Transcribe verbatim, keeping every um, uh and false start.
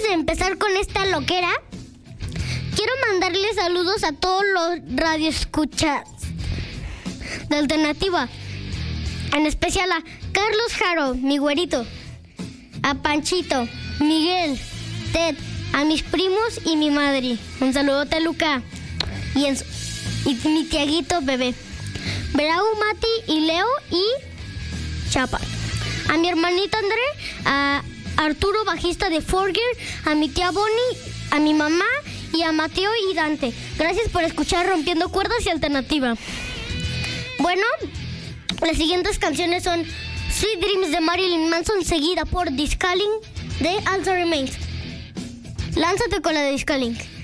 de empezar con esta loquera, quiero mandarle saludos a todos los radioescuchas de Alternativa. En especial a Carlos Jaro, mi güerito, a Panchito, Miguel, Ted, a mis primos y mi madre. Un saludote a Luca y, en, y mi tiaguito bebé. Brau, Mati y Leo y Chapa. A mi hermanito André, a Arturo, bajista de Forger, a mi tía Bonnie, a mi mamá y a Mateo y Dante. Gracias por escuchar Rompiendo Cuerdas y Alternativa. Bueno, las siguientes canciones son Sweet Dreams de Marilyn Manson, seguida por Discalling de Also Remains. Lánzate con la de Discalling.